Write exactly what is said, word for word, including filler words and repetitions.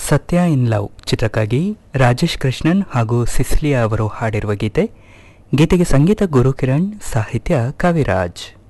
ಸತ್ಯ in love ಚಿತ್ರಕ್ಕಾಗಿ ರಾಜೇಶ್ ಕೃಷ್ಣನ್ ಹಾಗೂ ಸಿಸ್ಲಿಯಾ ಅವರು ಹಾಡಿರುವ ಗೀತೆ. ಗೀತೆಗೆ ಸಂಗೀತ ಗುರುಕಿರಣ್, ಸಾಹಿತ್ಯ ಕವಿರಾಜ್.